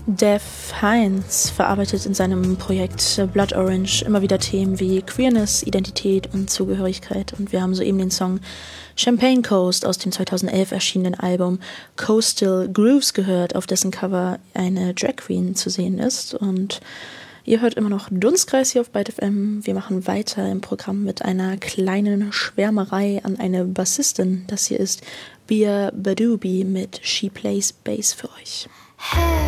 Dev Hynes verarbeitet in seinem Projekt Blood Orange immer wieder Themen wie Queerness, Identität und Zugehörigkeit. Und wir haben soeben den Song Champagne Coast aus dem 2011 erschienenen Album Coastal Grooves gehört, auf dessen Cover eine Drag Queen zu sehen ist. Und ihr hört immer noch Dunstkreis hier auf Byte FM. Wir machen weiter im Programm mit einer kleinen Schwärmerei an eine Bassistin. Das hier ist Bia Badubi mit She Plays Bass für euch. Hey.